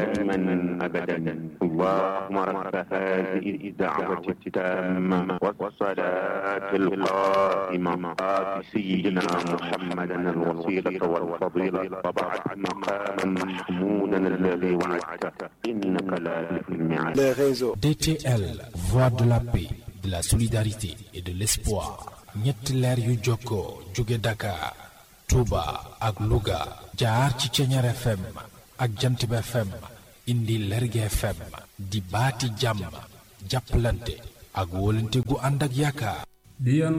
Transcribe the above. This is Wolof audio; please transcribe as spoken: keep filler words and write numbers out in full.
دائما أبدا اللهم رب هذه الدعوة التامة والصلاة القائمة آت سيدنا محمدا الوسيلة والفضيلة وبعث مقاما محمودا الذي وعدته إنك لا تخلف الميعاد. D T L, voix de la paix, de la solidarité et de l'espoir. ñetti leer yu jokkoo jóge Dakar, Touba ak Louga jaar ci Ceñeer F M ak Jantib F M indi Lergui F M di baati jàmm jàppalante ak wóolante gu ànd ak yaakaar.